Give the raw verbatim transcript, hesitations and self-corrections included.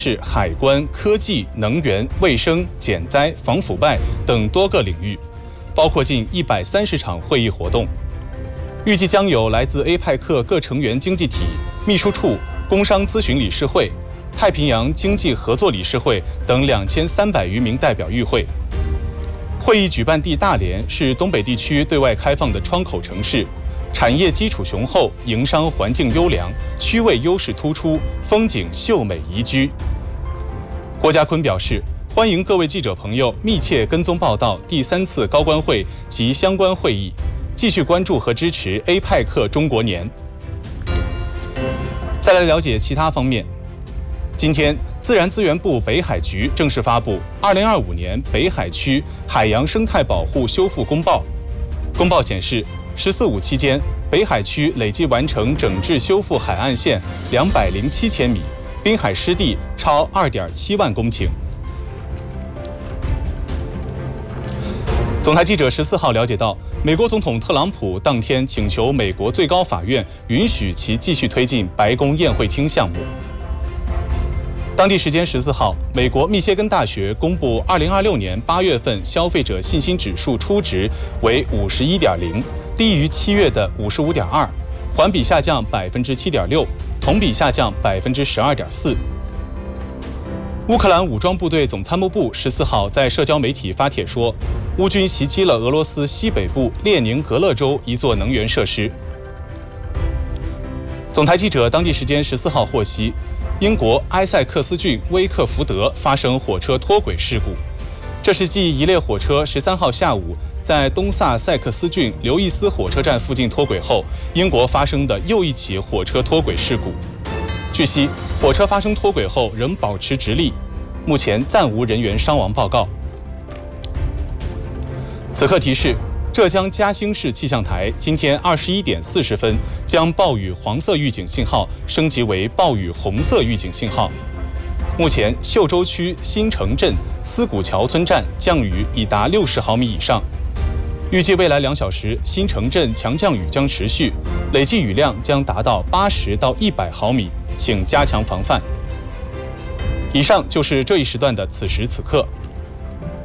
是海关、科技、能源、卫生、减灾、防腐败等多个领域，包括近一百三十场会议活动。预计将有来自 A P E C 各成员经济体、秘书处、工商咨询理事会、太平洋经济合作理事会等两千三百余名代表与会。会议举办地大连是东北地区对外开放的窗口城市，产业基础雄厚，营商环境优良，区位优势突出，风景秀美宜居。郭家坤表示，欢迎各位记者朋友密切跟踪报道第三次高官会及相关会议，继续关注和支持 A P E C 中国年。再来了解其他方面。今天，自然资源部北海局正式发布《二零二五年北海区海洋生态保护修复公报》。公报显示，“十四五”期间，北海区累计完成整治修复海岸线两百零七千米，滨海湿地超二点七万公顷。总台记者十四号了解到，美国总统特朗普当天请求美国最高法院允许其继续推进白宫宴会厅项目。当地时间十四号，美国密歇根大学公布二零二六年八月份消费者信心指数初值为五十一点零，低于七月的五十五点二，环比下降百分之七点六，同比下降百分之十二点四。乌克兰武装部队总参谋部十四号在社交媒体发帖说，乌军袭击了俄罗斯西北部列宁格勒州一座能源设施。总台记者当地时间十四号获悉，英国埃塞克斯郡威克福德发生火车脱轨事故，这是继一列火车十三号下午在东萨塞克斯郡刘易斯火车站附近脱轨后，英国发生的又一起火车脱轨事故。据悉，火车发生脱轨后仍保持直立，目前暂无人员伤亡报告。此刻提示，浙江嘉兴市气象台今天二十一点四十分将暴雨黄色预警信号升级为暴雨红色预警信号。目前，秀洲区新城镇思古桥村站降雨已达六十毫米以上。预计未来两小时，新城镇强降雨将持续，累计雨量将达到八十到一百毫米，请加强防范。以上就是这一时段的此时此刻。